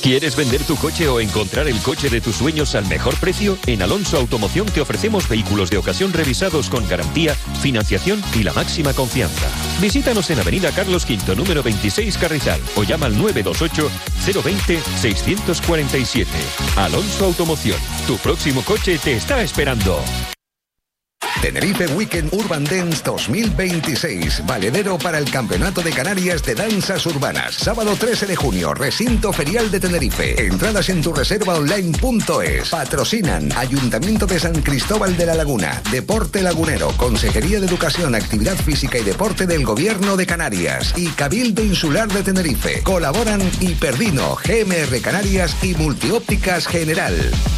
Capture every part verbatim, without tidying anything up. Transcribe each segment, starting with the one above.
¿Quieres vender tu coche o encontrar el coche de tus sueños al mejor precio? En Alonso Automoción te ofrecemos vehículos de ocasión revisados con garantía, financiación y la máxima confianza. Visítanos en Avenida Carlos quinto, número veintiséis, Carrizal, o llama al nueve dos ocho, cero veinte, seiscientos cuarenta y siete. Alonso Automoción, tu próximo coche te está esperando. Tenerife Weekend Urban Dance dos mil veintiséis, valedero para el Campeonato de Canarias de Danzas Urbanas. Sábado trece de junio, Recinto Ferial de Tenerife. Entradas en tu reserva online punto es. Patrocinan Ayuntamiento de San Cristóbal de la Laguna, Deporte Lagunero, Consejería de Educación, Actividad Física y Deporte del Gobierno de Canarias y Cabildo Insular de Tenerife. Colaboran Hiperdino, G M R Canarias y Multiópticas General.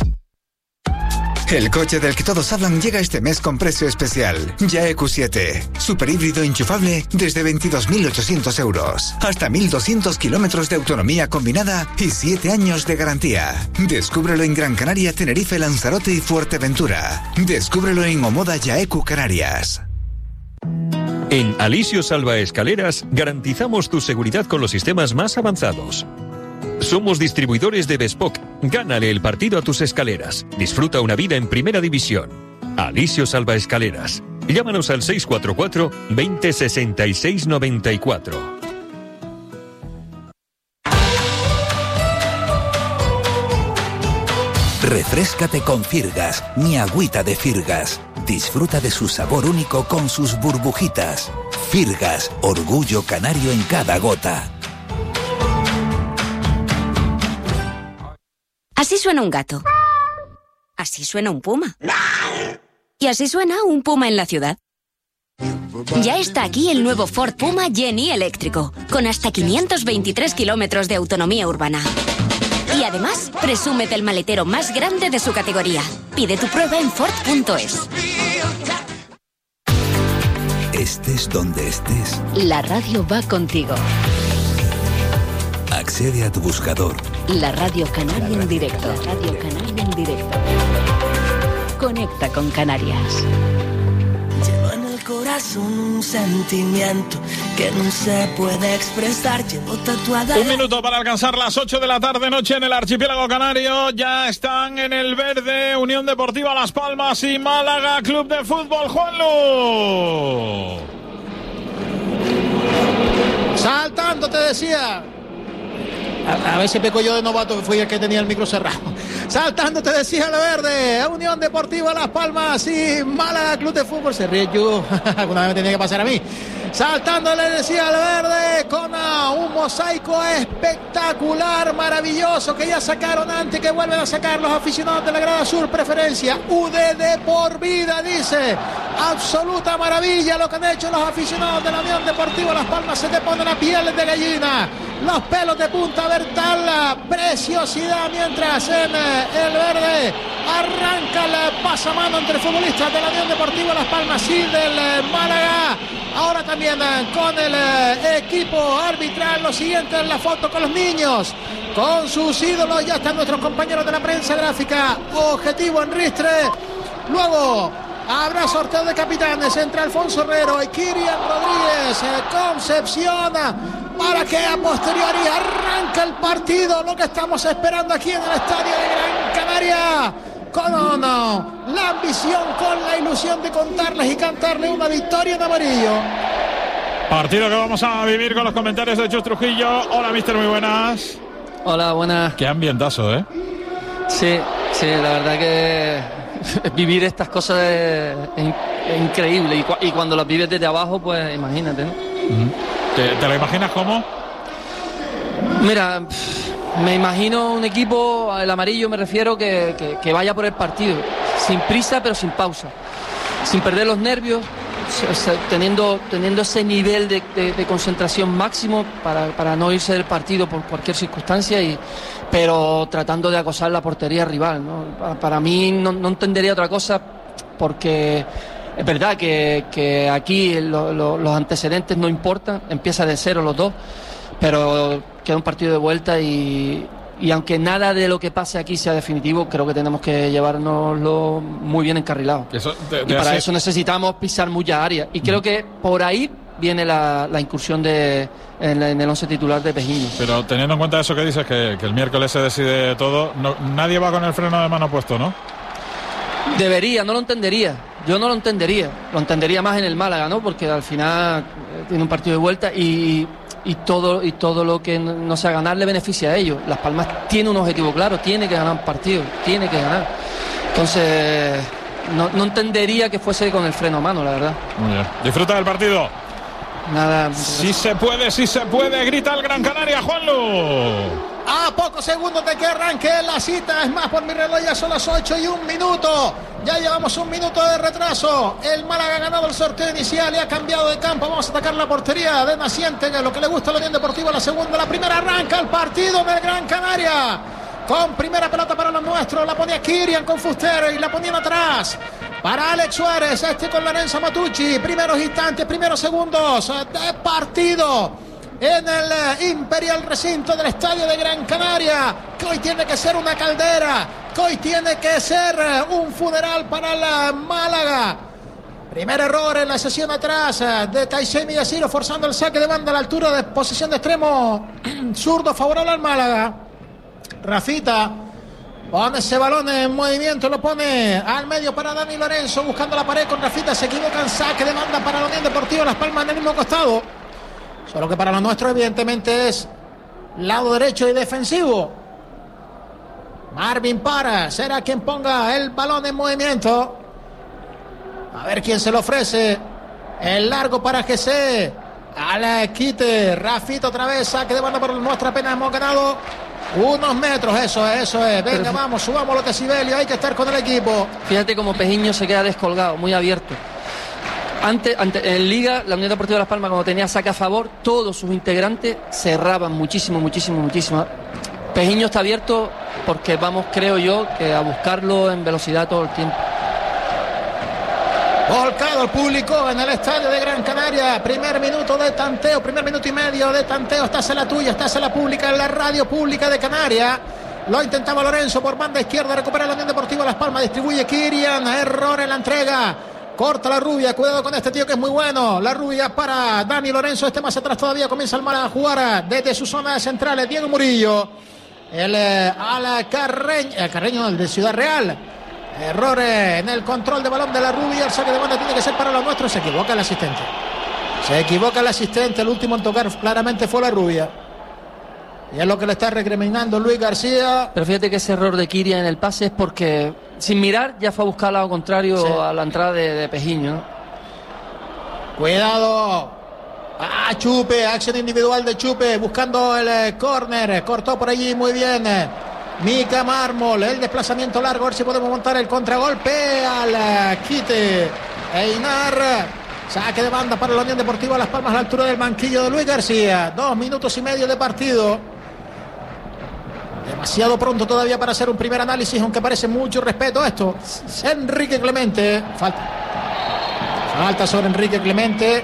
El coche del que todos hablan llega este mes con precio especial. Yae Q siete. Superhíbrido enchufable desde veintidós mil ochocientos euros. Hasta mil doscientos kilómetros de autonomía combinada y siete años de garantía. Descúbrelo en Gran Canaria, Tenerife, Lanzarote y Fuerteventura. Descúbrelo en Omoda Yae Q Canarias. En Alisio Salvaescaleras garantizamos tu seguridad con los sistemas más avanzados. Somos distribuidores de Bespoke. Gánale el partido a tus escaleras. Disfruta una vida en primera división. Alisio Salvaescaleras. Llámanos al seis cuatro cuatro, veinte, sesenta y seis, noventa y cuatro. Refréscate con Firgas, mi agüita de Firgas. Disfruta de su sabor único con sus burbujitas. Firgas, orgullo canario en cada gota. Así suena un gato. Así suena un puma. Y así suena un puma en la ciudad. Ya está aquí el nuevo Ford Puma Jenny eléctrico, con hasta quinientos veintitrés kilómetros de autonomía urbana. Y además, presúmete el maletero más grande de su categoría. Pide tu prueba en Ford punto es. Estés donde estés, la radio va contigo. Accede a tu buscador. La Radio Canaria en directo. La Radio Canaria en directo. Conecta con Canarias. Llevo en el corazón un sentimiento que no se puede expresar. Llevo tatuada. Un minuto para alcanzar las ocho de la tarde, noche en el archipiélago canario. Ya están en el verde Unión Deportiva Las Palmas y Málaga Club de Fútbol. Juanlu. Saltando, te decía. A, a ver si peco yo de novato, que fui el que tenía el micro cerrado. Saltando, te decía, el verde. Unión Deportiva Las Palmas y Málaga Club de Fútbol. Se ríe yo. Alguna vez me tenía que pasar a mí. Saltando, le decía, el verde, con un mosaico espectacular, maravilloso, que ya sacaron antes, que vuelven a sacar los aficionados de la grada sur. Preferencia U D de por vida, dice. Absoluta maravilla lo que han hecho los aficionados de la Unión Deportiva Las Palmas. Se te pone la piel de gallina, los pelos de punta, ver tal preciosidad, mientras en el verde arranca el pasamano entre futbolistas de la Unión Deportiva Las Palmas y del Málaga. Ahora también con el equipo arbitral. Lo siguiente en la foto con los niños, con sus ídolos. Ya están nuestros compañeros de la prensa gráfica. Objetivo en ristre. Luego habrá sorteo de capitanes entre Alfonso Herrero y Kirian Rodríguez. Concepción, para que a posteriori arranque el partido. Lo que estamos esperando aquí en el estadio de Gran Canaria. Con no, la ambición, con la ilusión de contarles y cantarle una victoria en amarillo. Partido que vamos a vivir con los comentarios de Chus Trujillo. Hola, mister, muy buenas. Hola, buenas. Qué ambientazo, ¿eh? Sí, sí, la verdad que vivir estas cosas es, es, es increíble. Y, cu- y cuando las vives desde abajo, pues imagínate, ¿no? Uh-huh. ¿Te, ¿Te lo imaginas cómo? Mira, me imagino un equipo, el amarillo me refiero, que, que, que vaya por el partido, sin prisa pero sin pausa, sin perder los nervios, teniendo, teniendo ese nivel de, de, de concentración máximo para, para no irse del partido por cualquier circunstancia, y, pero tratando de acosar la portería rival, ¿no? Para, para mí no, no entendería otra cosa, porque es verdad que, que aquí lo, lo, los antecedentes no importan, empieza de cero los dos, pero queda un partido de vuelta y, y aunque nada de lo que pase aquí sea definitivo, creo que tenemos que llevárnoslo muy bien encarrilado. Eso, de, de y para así... eso necesitamos pisar muchas áreas. Y creo que por ahí viene la, la incursión de en, la, en el once titular de Pejiño. Pero teniendo en cuenta eso que dices, que, que el miércoles se decide todo, no, nadie va con el freno de mano puesto, ¿no? Debería, no lo entendería. Yo no lo entendería. Lo entendería más en el Málaga, ¿no? Porque al final eh, tiene un partido de vuelta y, y todo y todo lo que no sea ganar le beneficia a ellos. Las Palmas tiene un objetivo claro, tiene que ganar un partido, tiene que ganar. Entonces, no, no entendería que fuese con el freno a mano, la verdad. Muy bien. Disfruta del partido. Nada. Si se puede, si se puede, grita el Gran Canaria, Juanlu. A pocos segundos de que arranque la cita, es más, por mi reloj ya son las ocho y un minuto. Ya llevamos un minuto de retraso. El Málaga ha ganado el sorteo inicial y ha cambiado de campo. Vamos a atacar la portería de Naciente, que es lo que le gusta a la Unión Deportiva. La segunda, la primera, arranca el partido del Gran Canaria. Con primera pelota para los nuestros, la ponía Kirian con Fuster y la ponían atrás. Para Alex Suárez, este con Lorenzo Matucci. Primeros instantes, primeros segundos de partido en el Imperial Recinto del Estadio de Gran Canaria, que hoy tiene que ser una caldera, que hoy tiene que ser un funeral para la Málaga. Primer error en la sesión atrás de Taisei Miyashiro, forzando el saque de banda a la altura de posición de extremo zurdo favorable al Málaga. Rafita pone ese balón en movimiento, lo pone al medio para Dani Lorenzo, buscando la pared con Rafita, se equivoca en saque de banda para la Unión Deportiva Las Palmas en el mismo costado. Solo que para lo nuestro evidentemente es lado derecho y defensivo. Marvin Parra será quien ponga el balón en movimiento. A ver quién se lo ofrece. El largo para G C. Al quite. Rafito otra vez. Saque de banda por nuestra, apenas hemos ganado unos metros. Eso es, eso es. Venga, pero vamos, subamos los decibelios. Hay que estar con el equipo. Fíjate cómo Pejiño se queda descolgado, muy abierto. Antes, antes, en Liga, la Unión Deportiva Las Palmas, cuando tenía saque a favor, todos sus integrantes cerraban muchísimo, muchísimo, muchísimo. Pejiño está abierto porque vamos, creo yo, que a buscarlo en velocidad todo el tiempo. Volcado el público en el estadio de Gran Canaria. Primer minuto de tanteo, primer minuto y medio de tanteo. Estás en la tuya, estás en la pública, en la radio pública de Canarias. Lo intentaba Lorenzo por banda izquierda, recupera la Unión Deportiva Las Palmas, distribuye Kirian, error en la entrega. Corta la Rubia, cuidado con este tío que es muy bueno. La Rubia para Dani Lorenzo, este más atrás todavía, comienza el Málaga a jugar desde su zona central. Diego Murillo, el eh, al Carreño, el Carreño, el de Ciudad Real. Error en el control de balón de la Rubia, el saque de banda tiene que ser para los nuestros. Se equivoca el asistente. Se equivoca el asistente, el último en tocar claramente fue la Rubia. Y es lo que le está recriminando Luis García. Pero fíjate que ese error de Kirian en el pase es porque, sin mirar, ya fue a buscar al lado contrario, sí, a la entrada de, de Pejiño, ¿no? Cuidado. Ah, Chupe, acción individual de Chupe, buscando el eh, córner. Cortó por allí muy bien. Mica Mármol, el desplazamiento largo, a ver si podemos montar el contragolpe al eh, quite. Einar. Saque de banda para la Unión Deportiva Las Palmas a la altura del banquillo de Luis García. Dos minutos y medio de partido. Demasiado pronto todavía para hacer un primer análisis, aunque parece mucho respeto a esto. Enrique Clemente. Falta. Falta sobre Enrique Clemente.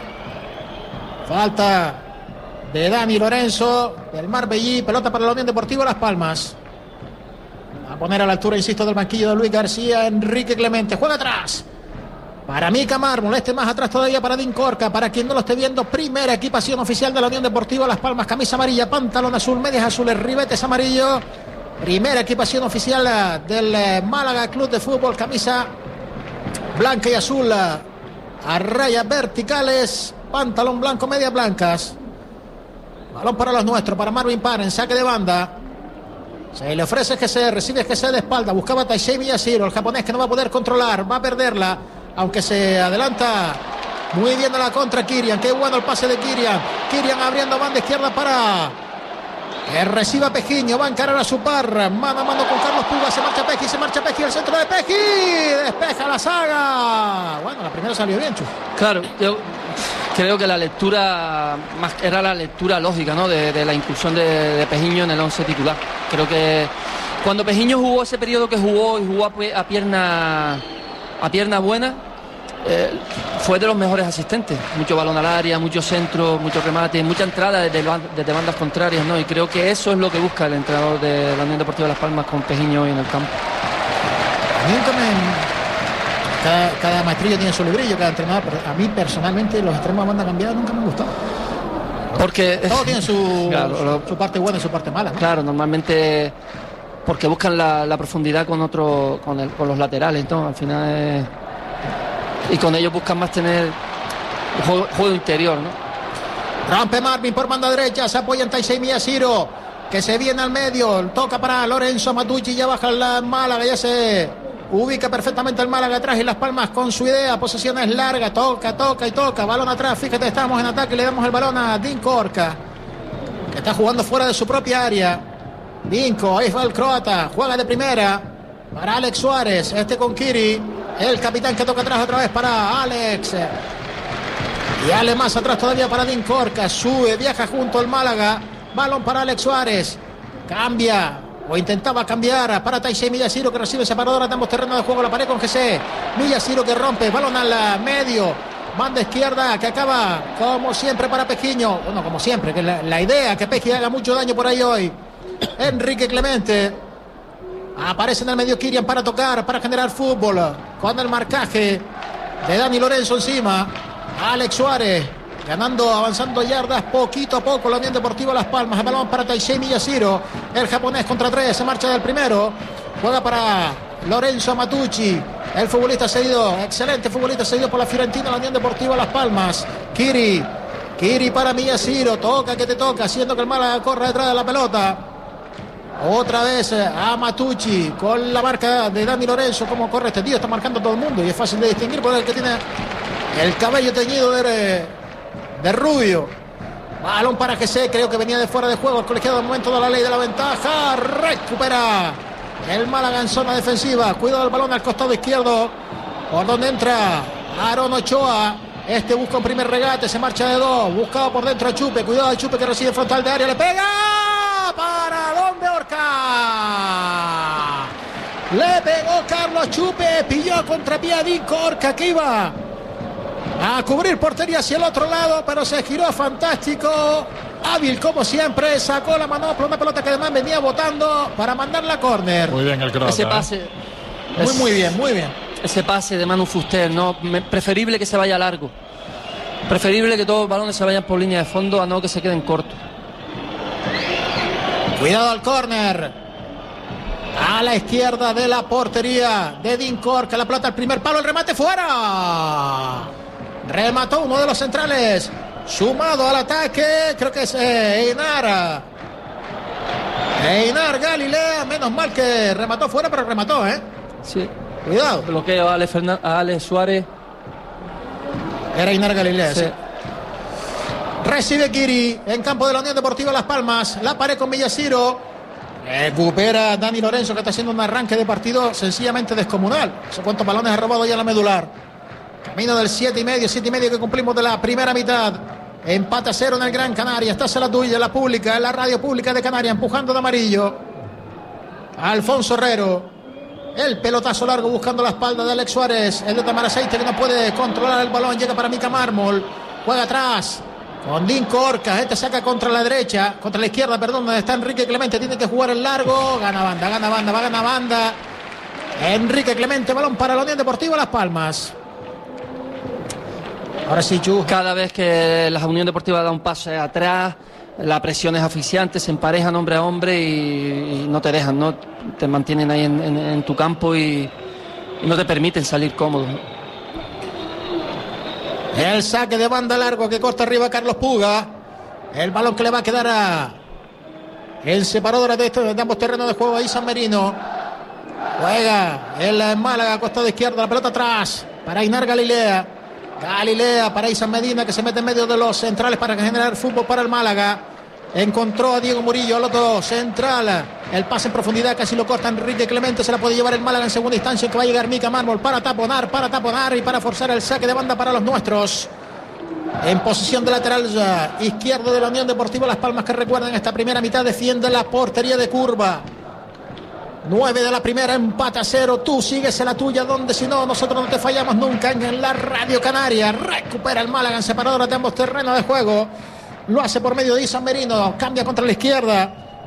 Falta de Dani Lorenzo, del Marbellí. Pelota para la Unión Deportiva Las Palmas. Va a poner a la altura, insisto, del banquillo de Luis García. Enrique Clemente. Juega atrás. Para Mica Mármol, este más atrás todavía para Din Corca, para quien no lo esté viendo, primera equipación oficial de la Unión Deportiva Las Palmas, camisa amarilla, pantalón azul, medias azules, ribetes amarillos, primera equipación oficial del Málaga Club de Fútbol, camisa blanca y azul a rayas verticales, pantalón blanco, medias blancas. Balón para los nuestros, para Marvin Parra, en saque de banda. Se le ofrece G C, recibe G C de espalda, buscaba a Taisei Miyashiro, el japonés que no va a poder controlar, va a perderla. Aunque se adelanta muy bien a la contra Kirian. Qué bueno el pase de Kirian. Kirian abriendo banda izquierda para que reciba Pejiño. Va a encarar a su par. Mano a mano con Carlos Puga. Se marcha Peji. Se marcha Peji. El centro de Peji. Despeja la saga. Bueno, la primera salió bien, Chu. Claro, yo creo que la lectura más era la lectura lógica, ¿no? De, de la incursión de, de Pejiño en el once titular. Creo que cuando Pejiño jugó ese periodo que jugó y jugó a, a pierna a pierna buena, eh, fue de los mejores asistentes. Mucho balón al área, mucho centro, mucho remate, mucha entrada desde, desde bandas contrarias, ¿no? Y creo que eso es lo que busca el entrenador de la Unión Deportiva Las Palmas con Pejiño hoy en el campo. A mí nunca me, cada, cada maestrillo tiene su librillo, cada entrenador, pero a mí personalmente los extremos a banda cambiada nunca me han gustado. Porque todo tiene su, claro, lo, su parte buena y su parte mala, ¿no? Claro, normalmente porque buscan la, la profundidad con otro, con, el, con los laterales, ¿no? Al final es, y con ellos buscan más tener juego, juego interior, ¿no? Rompe Marvin por banda derecha, se apoya en Taisei Miyashiro, que se viene al medio, toca para Lorenzo Matucci, ya baja la Málaga, ya se ubica perfectamente el Málaga atrás y Las Palmas con su idea, posesiones largas, toca, toca y toca, balón atrás, fíjate, estamos en ataque, le damos el balón a Dinko Orca, que está jugando fuera de su propia área. Dinko, ahí va el croata, juega de primera para Alex Suárez, este con Kiri, el capitán que toca atrás otra vez para Alex. Y Ale más atrás todavía para Dinko Orca, sube, viaja junto al Málaga, balón para Alex Suárez, cambia o intentaba cambiar para Taisei Miyashiro, que recibe separadora de ambos terrenos de juego, la pared con G C, Miyashiro que rompe, balón al medio, banda izquierda que acaba como siempre para Pejiño, bueno como siempre, que la, la idea que Peji haga mucho daño por ahí hoy. Enrique Clemente aparece en el medio Kirian para tocar, para generar fútbol, con el marcaje de Dani Lorenzo encima. Alex Suárez ganando, avanzando yardas poquito a poco la Unión Deportiva Las Palmas. El balón para Taisei Miyashiro, el japonés contra tres, se marcha del primero, juega para Lorenzo Matucci, el futbolista cedido, excelente futbolista cedido por la Fiorentina, la Unión Deportiva Las Palmas. Kiri, Kiri para Miyashiro, toca que te toca, haciendo que el Málaga corra detrás de la pelota. Otra vez a Matucci con la marca de Dani Lorenzo. Como corre este tío, está marcando todo el mundo y es fácil de distinguir por el que tiene el cabello teñido de, de rubio. Balón para G C, creo que venía de fuera de juego el colegiado al momento de la ley de la ventaja. Recupera el Málaga en zona defensiva. Cuidado del balón al costado izquierdo, por donde entra Aaron Ochoa. Este busca un primer regate, se marcha de dos, buscado por dentro a Chupe. Cuidado de Chupe que recibe frontal de área, le pega. ¿Para dónde Orca? Le pegó Carlos Chupe, pilló a contrapié a Dinko Orca, que iba a cubrir portería hacia el otro lado, pero se giró fantástico, hábil como siempre, sacó la manopla, una pelota que además venía botando para mandarla a córner. Muy bien el croata. Ese pase, ¿eh? Muy, muy bien, muy bien. Ese pase de Manu Fuster, no, me, preferible que se vaya largo. Preferible que todos los balones se vayan por línea de fondo a no que se queden cortos. Cuidado al córner. A la izquierda de la portería de Dinko Orca, la pelota al primer palo, el remate fuera. Remató uno de los centrales, sumado al ataque, creo que es eh, Einar. Einar Galilea, menos mal que remató fuera, pero remató, ¿eh? Sí. Cuidado. Bloqueo a Ale, Fernan- a Ale Suárez. Era Einar Galilea, sí. Sí. Recibe Kiri en campo de la Unión Deportiva Las Palmas, la pared con Miyashiro. Recupera Dani Lorenzo, que está haciendo un arranque de partido sencillamente descomunal. No sé cuántos balones ha robado ya la medular. Camino del siete y medio, siete y medio que cumplimos de la primera mitad. Empate a cero en el Gran Canaria. Estás en la tuya, en la pública, en la radio pública de Canarias, empujando de amarillo. Alfonso Herrero. El pelotazo largo buscando la espalda de Alex Suárez. El de Tamaraceite que no puede controlar el balón. Llega para Mika Mármol. Juega atrás con Dinko Orca. Este saca contra la derecha, contra la izquierda, perdón, donde está Enrique Clemente. Tiene que jugar el largo. Gana banda, gana banda, va a ganar banda. Enrique Clemente, balón para la Unión Deportiva Las Palmas. Ahora sí, Chu. Cada vez que la Unión Deportiva da un paso atrás, la presión es asfixiante, se emparejan hombre a hombre y, y no te dejan, ¿no? Te mantienen ahí en, en, en tu campo y, y no te permiten salir cómodo. El saque de banda largo que corta arriba Carlos Puga. El balón que le va a quedar a el separador de, este, de ambos terrenos de juego, ahí San Merino. Juega el Málaga, costado izquierdo, la pelota atrás para Einar Galilea. Galilea para Isan Medina, que se mete en medio de los centrales para generar fútbol para el Málaga. Encontró a Diego Murillo, al otro central. El pase en profundidad casi lo corta Enrique Clemente. Se la puede llevar el Málaga en segunda instancia, que va a llegar Mika Mármol para taponar, para taponar y para forzar el saque de banda para los nuestros. En posición de lateral ya, izquierdo de la Unión Deportiva Las Palmas, que recuerden esta primera mitad defiende la portería de curva. nueve de la primera, empate a cero. Tú sigues en la tuya, donde si no, nosotros no te fallamos nunca en la Radio Canaria. Recupera el Málaga en separadora de ambos terrenos de juego. Lo hace por medio de Isan Merino. Cambia contra la izquierda.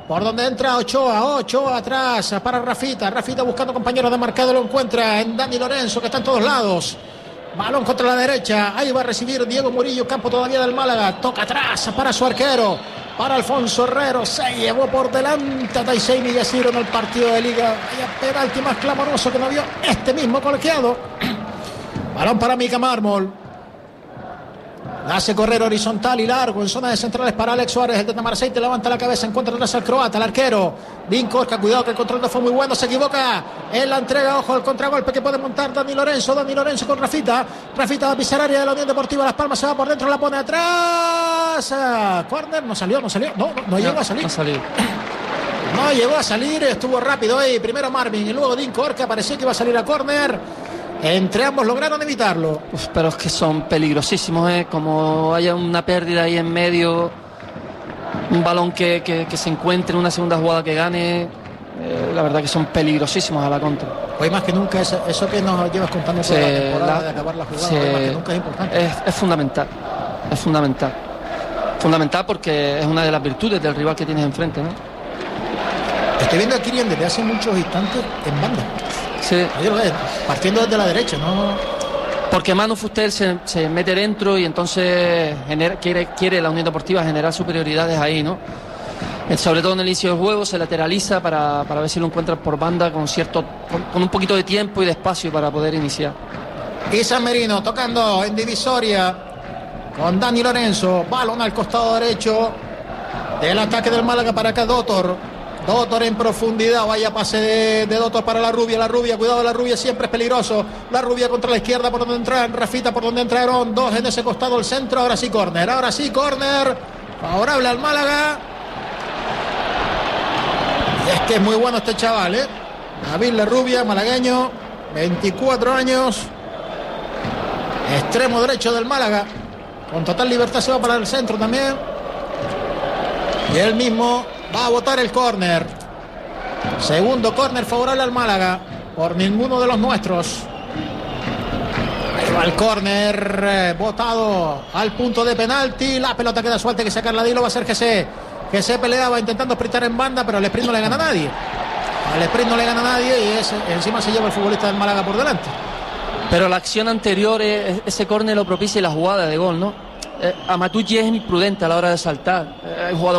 por donde entra Ochoa, Ochoa atrás para Rafita, Rafita buscando compañeros de marcado, lo encuentra en Dani Lorenzo, que está en todos lados. Balón contra la derecha, ahí va a recibir Diego Murillo, campo todavía del Málaga, toca atrás para su arquero, para Alfonso Herrero, se llevó por delante a Taiseini Yasiro en el partido de Liga. Vaya penalti más clamoroso que no vio este mismo colegiado. Balón para Mica Mármol. La hace correr horizontal y largo en zona de centrales para Alex Suárez. El de Tamarceite levanta la cabeza, encuentra atrás al croata, el arquero Dean Corca. Cuidado que el control no fue muy bueno, se equivoca en la entrega. Ojo al contragolpe que puede montar Dani Lorenzo. Dani Lorenzo con Rafita. Rafita va a pisar área de la Unión Deportiva Las Palmas, se va por dentro, la pone atrás. Corner, no salió, no salió. No, no, no llegó a salir. No salió. No llegó a salir, estuvo rápido ahí. Primero Marvin y luego Dean Corca. Parecía que iba a salir a córner. Entre ambos lograron evitarlo. Uf, pero es que son peligrosísimos, ¿eh? Como haya una pérdida ahí en medio, un balón que, que, que se encuentre en una segunda jugada que gane, eh, la verdad que son peligrosísimos a la contra. Hoy más que nunca, eso, eso que nos llevas contando toda la temporada la, de acabar la jugada, se, hoy más que nunca es importante. Es, es fundamental, es fundamental. Fundamental porque es una de las virtudes del rival que tienes enfrente, ¿no? Estoy viendo a Kirian desde hace muchos instantes en banda. Sí. Partiendo desde la derecha, ¿no? Porque Manu Fuster se, se mete dentro y entonces genera, quiere, quiere la Unión Deportiva generar superioridades ahí, ¿no? Sobre todo en el inicio del juego se lateraliza para, para ver si lo encuentras por banda con cierto con, con un poquito de tiempo y de espacio para poder iniciar. Y San Merino tocando en divisoria con Dani Lorenzo, balón al costado derecho del ataque del Málaga para acá Dotor. Dotor en profundidad, vaya pase de, de Dotor para la Rubia, la Rubia, cuidado, la Rubia siempre es peligroso, la Rubia contra la izquierda por donde entra Rafita, por donde entraron dos en ese costado el centro, ahora sí córner, ahora sí córner, favorable al Málaga. Y es que es muy bueno este chaval, ¿eh? David La Rubia, malagueño, veinticuatro años, extremo derecho del Málaga, con total libertad se va para el centro también, y él mismo va a botar el córner. Segundo córner favorable al Málaga por ninguno de los nuestros. Ahí va el córner eh, botado al punto de penalti. La pelota queda suelta, que sacarla de hilo. Va a ser que se, que se peleaba intentando apretar en banda, pero al sprint no le gana a nadie. Al sprint no le gana a nadie y es, encima se lleva el futbolista del Málaga por delante. Pero la acción anterior, eh, ese córner lo propicia y la jugada de gol, ¿no? Eh, Amatucci es imprudente a la hora de saltar. Eh, el jugador